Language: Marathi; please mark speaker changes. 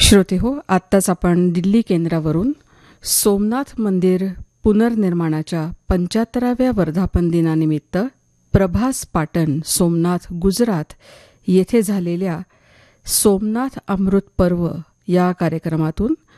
Speaker 1: श्रोते हो, आत्ताच आपण दिल्ली केंद्रावरून सोमनाथ मंदिर पुनर्निर्माणाच्या 75व्या वर्धापन दिनानिमित्त प्रभास पाटण, सोमनाथ, गुजरात येथे झालेल्या सोमनाथ अमृत पर्व या कार्यक्रमातून